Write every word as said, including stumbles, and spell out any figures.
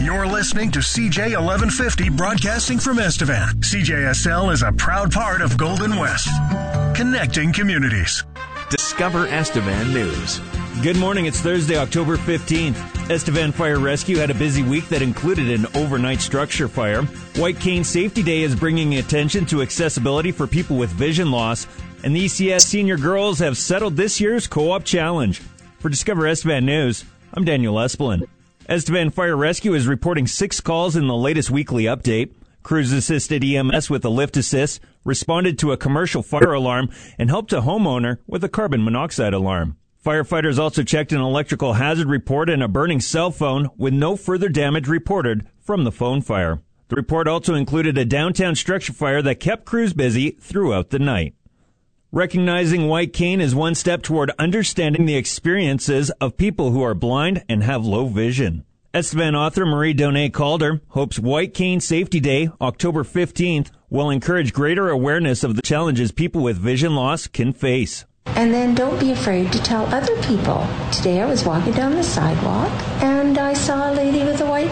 You're listening to C J eleven fifty broadcasting from Estevan. C J S L is a proud part of Golden West, connecting communities. Discover Estevan News. Good morning. It's Thursday, October fifteenth. Estevan Fire Rescue had a busy week that included an overnight structure fire. White Cane Safety Day is bringing attention to accessibility for people with vision loss, and the E C S senior girls have settled this year's co-op challenge. For Discover Estevan News, I'm Daniel Esplin. Estevan Fire Rescue is reporting six calls in the latest weekly update. Cruise-assisted E M S with a lift assist responded to a commercial fire alarm and helped a homeowner with a carbon monoxide alarm. Firefighters also checked an electrical hazard report and a burning cell phone with no further damage reported from the phone fire. The report also included a downtown structure fire that kept crews busy throughout the night. Recognizing White Cane is one step toward understanding the experiences of people who are blind and have low vision. Estevan author Marie Donné Calder hopes White Cane Safety Day, October fifteenth, will encourage greater awareness of the challenges people with vision loss can face. And then don't be afraid to tell other people. Today I was walking down the sidewalk and I saw a lady with a white